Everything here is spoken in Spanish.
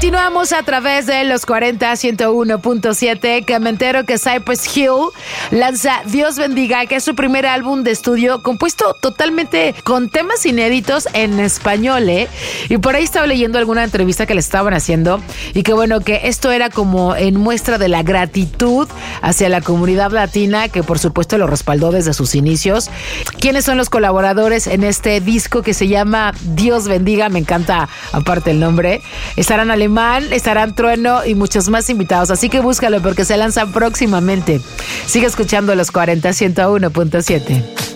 Continuamos a través de los 40 101.7, que me entero que Cypress Hill lanza Dios Bendiga, que es su primer álbum de estudio compuesto totalmente con temas inéditos en español, ¿eh? Y por ahí estaba leyendo alguna entrevista que le estaban haciendo y que bueno, que esto era como en muestra de la gratitud hacia la comunidad latina, que por supuesto lo respaldó desde sus inicios. ¿Quiénes son los colaboradores en este disco que se llama Dios Bendiga? Me encanta aparte el nombre. Estarán Alemán, estarán Trueno y muchos más invitados, así que búscalo porque se lanzan próximamente. Sigue escuchando los 40 101.7.